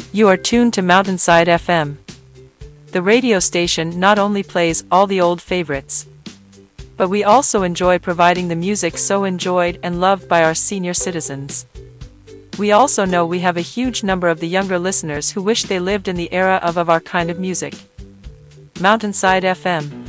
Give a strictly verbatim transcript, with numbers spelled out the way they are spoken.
You are tuned to Mountainside F M. The radio station not only plays all the old favorites, but we also enjoy providing the music so enjoyed and loved by our senior citizens. We also know we have a huge number of the younger listeners who wish they lived in the era of, of our kind of music. Mountainside F M.